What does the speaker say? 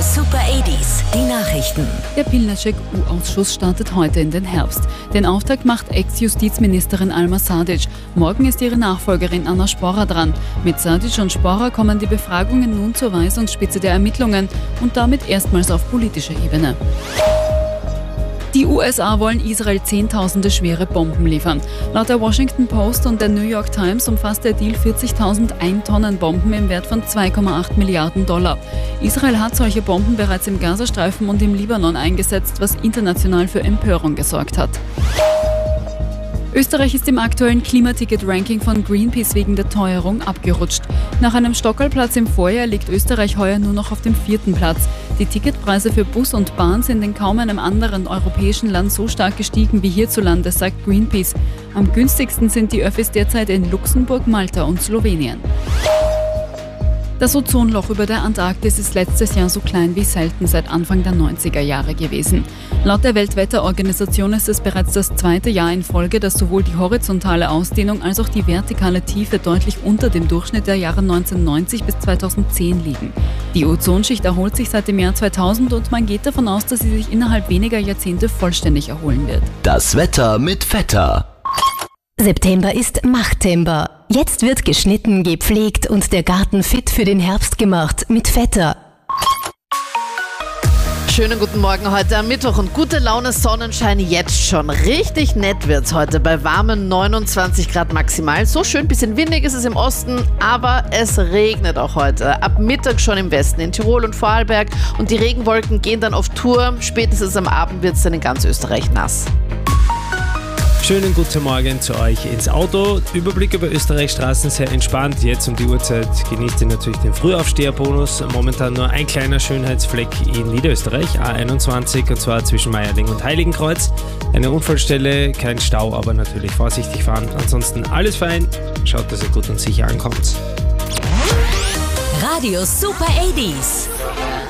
Super 80s, die Nachrichten. Der Pilnacek-U-Ausschuss startet heute in den Herbst. Den Auftakt macht Ex-Justizministerin Alma Sadic. Morgen ist ihre Nachfolgerin Anna Sporra dran. Mit Sadic und Sporra kommen die Befragungen nun zur Weisungsspitze der Ermittlungen und damit erstmals auf politischer Ebene. Die USA wollen Israel Zehntausende schwere Bomben liefern. Laut der Washington Post und der New York Times umfasst der Deal 40.000 Ein-Tonnen-Bomben im Wert von 2,8 Milliarden $. Israel hat solche Bomben bereits im Gazastreifen und im Libanon eingesetzt, was international für Empörung gesorgt hat. Österreich ist im aktuellen Klimaticket-Ranking von Greenpeace wegen der Teuerung abgerutscht. Nach einem Stockerlplatz im Vorjahr liegt Österreich heuer nur noch auf dem 4. Platz. Die Ticketpreise für Bus und Bahn sind in kaum einem anderen europäischen Land so stark gestiegen wie hierzulande, sagt Greenpeace. Am günstigsten sind die Öffis derzeit in Luxemburg, Malta und Slowenien. Das Ozonloch über der Antarktis ist letztes Jahr so klein wie selten seit Anfang der 90er Jahre gewesen. Laut der Weltwetterorganisation ist es bereits das 2. Jahr in Folge, dass sowohl die horizontale Ausdehnung als auch die vertikale Tiefe deutlich unter dem Durchschnitt der Jahre 1990 bis 2010 liegen. Die Ozonschicht erholt sich seit dem Jahr 2000 und man geht davon aus, dass sie sich innerhalb weniger Jahrzehnte vollständig erholen wird. Das Wetter mit Vetter. September ist Machttember. Jetzt wird geschnitten, gepflegt und der Garten fit für den Herbst gemacht mit Vetter. Schönen guten Morgen heute am Mittwoch und gute Laune, Sonnenschein jetzt schon. Richtig nett wird's heute bei warmen 29 Grad maximal. So schön, bisschen windig ist es im Osten, aber es regnet auch heute. Ab Mittag schon im Westen, in Tirol und Vorarlberg und die Regenwolken gehen dann auf Tour. Spätestens am Abend wird's dann in ganz Österreich nass. Schönen guten Morgen zu euch ins Auto. Überblick über Österreichs Straßen sehr entspannt. Jetzt um die Uhrzeit genießt ihr natürlich den Frühaufsteherbonus. Momentan nur ein kleiner Schönheitsfleck in Niederösterreich, A21, und zwar zwischen Meierling und Heiligenkreuz. Eine Unfallstelle, kein Stau, aber natürlich vorsichtig fahren. Ansonsten alles fein. Schaut, dass ihr gut und sicher ankommt. Radio Super 80s.